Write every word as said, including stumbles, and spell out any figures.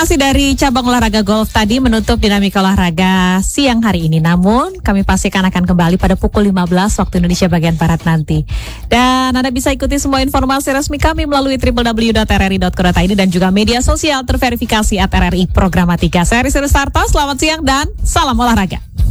Masih dari cabang olahraga golf tadi menutup dinamika olahraga siang hari ini. Namun kami pastikan akan kembali pada pukul lima belas waktu Indonesia bagian Barat nanti. Dan Anda bisa ikuti semua informasi resmi kami melalui w w w dot r r i dot co dot i d dan juga media sosial terverifikasi at R R I Programatika. Saya Rizky Sarto, selamat siang dan salam olahraga.